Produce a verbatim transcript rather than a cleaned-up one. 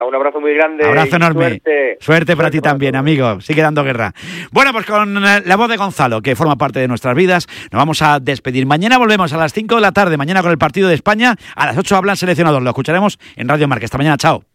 Un abrazo muy grande. Abrazo enorme. Suerte, suerte para suerte ti para también, todos. amigo. Sigue dando guerra. Bueno, pues con la voz de Gonzalo, que forma parte de nuestras vidas, nos vamos a despedir. Mañana volvemos a las cinco de la tarde. Mañana con el partido de España. A las ocho hablan seleccionados. Lo escucharemos en Radio Marca. Esta mañana, chao.